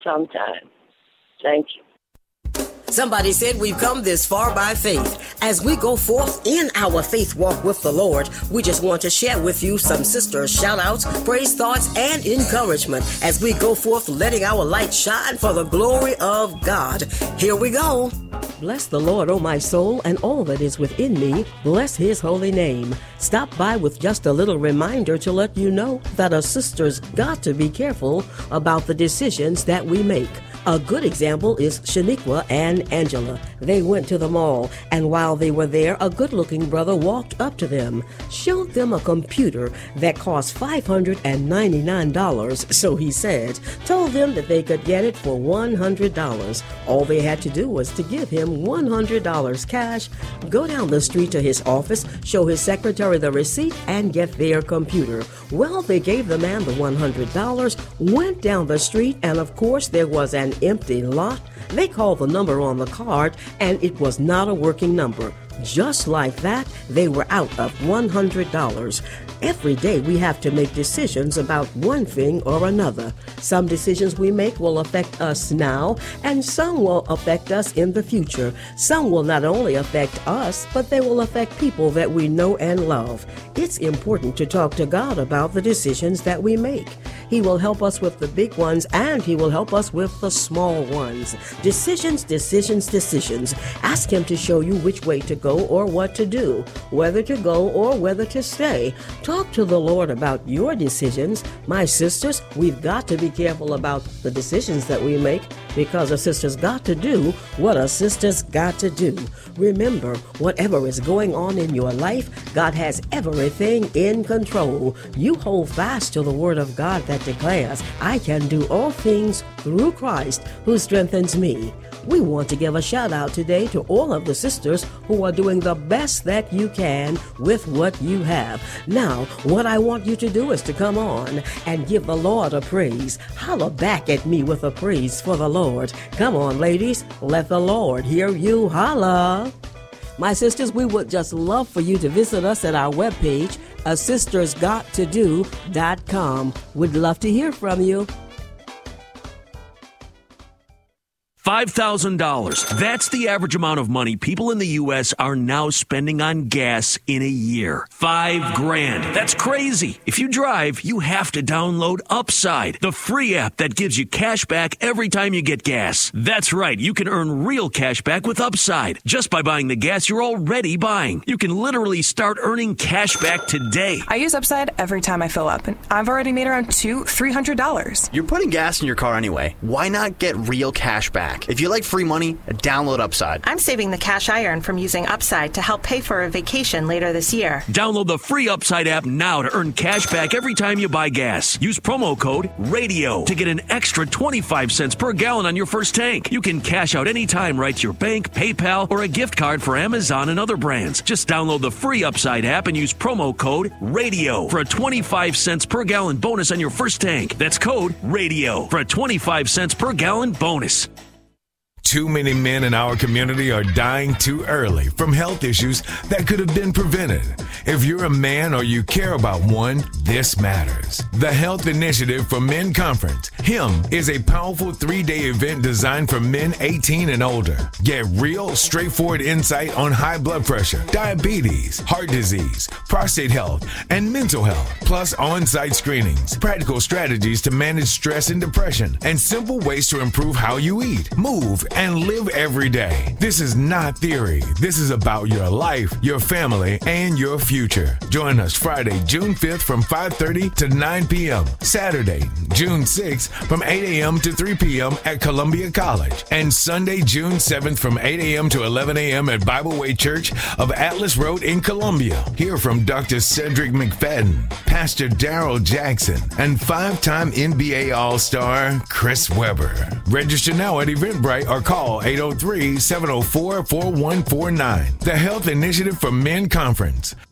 sometime. Thank you. Somebody said we've come this far by faith. As we go forth in our faith walk with the Lord, we just want to share with you some sisters' shout-outs, praise thoughts, and encouragement as we go forth letting our light shine for the glory of God. Here we go. Bless the Lord, O my soul, and all that is within me. Bless his holy name. Stop by with just a little reminder to let you know that a sister's got to be careful about the decisions that we make. A good example is Shaniqua and Angela. They went to the mall, and while they were there, a good-looking brother walked up to them, showed them a computer that cost $599, so he said, told them that they could get it for $100. All they had to do was to give him $100 cash, go down the street to his office, show his secretary the receipt, and get their computer. Well, they gave the man the $100, went down the street, and of course there was an empty lot. They called the number on the card, and it was not a working number. Just like that, they were out of $100. Every day we have to make decisions about one thing or another. Some decisions we make will affect us now, and some will affect us in the future. Some will not only affect us, but they will affect people that we know and love. It's important to talk to God about the decisions that we make. He will help us with the big ones, and he will help us with the small ones. Decisions, decisions, decisions. Ask him to show you which way to go or what to do, whether to go or whether to stay. Talk to the Lord about your decisions. My sisters, we've got to be careful about the decisions that we make, because a sister's got to do what a sister's got to do. Remember, whatever is going on in your life, God has everything in control. You hold fast to the word of God that declares, I can do all things through Christ who strengthens me. We want to give a shout out today to all of the sisters who are doing the best that you can with what you have. Now, what I want you to do is to come on and give the Lord a praise. Holler back at me with a praise for the Lord. Come on, ladies, let the Lord hear you holler. My sisters, we would just love for you to visit us at our webpage, asistersgottodo.com. We'd love to hear from you. $5,000. That's the average amount of money people in the U.S. are now spending on gas in a year. $5,000. That's crazy. If you drive, you have to download Upside, the free app that gives you cash back every time you get gas. That's right. You can earn real cash back with Upside just by buying the gas you're already buying. You can literally start earning cash back today. I use Upside every time I fill up, and I've already made around $300. You're putting gas in your car anyway. Why not get real cash back? If you like free money, download Upside. I'm saving the cash I earn from using Upside to help pay for a vacation later this year. Download the free Upside app now to earn cash back every time you buy gas. Use promo code RADIO to get an extra 25 cents per gallon on your first tank. You can cash out anytime right to your bank, PayPal, or a gift card for Amazon and other brands. Just download the free Upside app and use promo code RADIO for a 25 cents per gallon bonus on your first tank. That's code RADIO for a 25 cents per gallon bonus. Too many men in our community are dying too early from health issues that could have been prevented. If you're a man or you care about one, this matters. The Health Initiative for Men Conference, HIM, is a powerful 3-day event designed for men 18 and older. Get real, straightforward insight on high blood pressure, diabetes, heart disease, prostate health, and mental health, plus on-site screenings, practical strategies to manage stress and depression, and simple ways to improve how you eat, move, and live every day. This is not theory. This is about your life, your family, and your future. Join us Friday, June 5th from 5:30 to 9 p.m. Saturday, June 6th from 8 a.m. to 3 p.m. at Columbia College. And Sunday, June 7th from 8 a.m. to 11 a.m. at Bible Way Church of Atlas Road in Columbia. Hear from Dr. Cedric McFadden, Pastor Darrell Jackson, and 5-time NBA All-Star Chris Webber. Register now at Eventbrite or call 803-704-4149. The Health Initiative for Men Conference.